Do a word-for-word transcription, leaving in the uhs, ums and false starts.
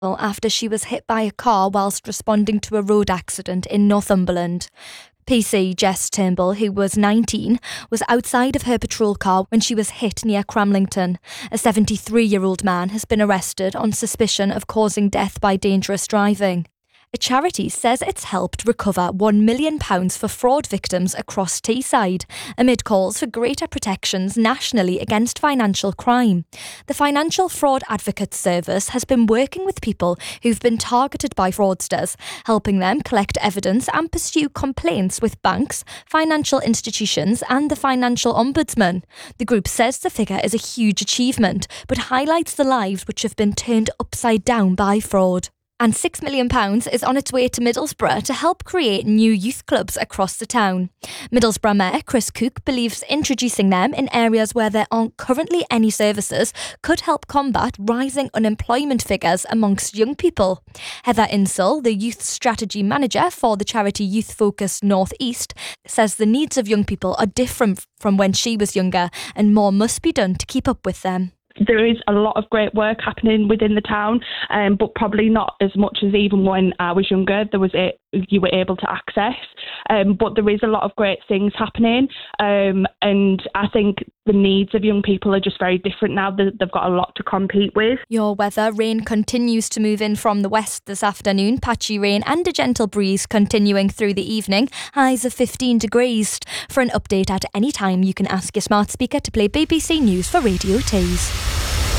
after she was hit by a car whilst responding to a road accident in Northumberland. P C Jess Turnbull, who was nineteen, was outside of her patrol car when she was hit near Cramlington. A seventy-three-year-old man has been arrested on suspicion of causing death by dangerous driving. A charity says it's helped recover one million pounds for fraud victims across Teesside, amid calls for greater protections nationally against financial crime. The Financial Fraud Advocates Service has been working with people who've been targeted by fraudsters, helping them collect evidence and pursue complaints with banks, financial institutions and the Financial Ombudsman. The group says the figure is a huge achievement, but highlights the lives which have been turned upside down by fraud. And six million pounds is on its way to Middlesbrough to help create new youth clubs across the town. Middlesbrough Mayor Chris Cook believes introducing them in areas where there aren't currently any services could help combat rising unemployment figures amongst young people. Heather Insell, the Youth Strategy Manager for the charity Youth Focus North East, says the needs of young people are different from when she was younger and more must be done to keep up with them. There is a lot of great work happening within the town, um, but probably not as much as even when I was younger there was a, you were able to access. Um, but there is a lot of great things happening, um, and I think the needs of young people are just very different now. They, they've got a lot to compete with. Your weather: rain continues to move in from the west this afternoon. Patchy rain and a gentle breeze continuing through the evening. Highs of fifteen degrees. For an update at any time, you can ask your smart speaker to play B B C News for Radio Tees.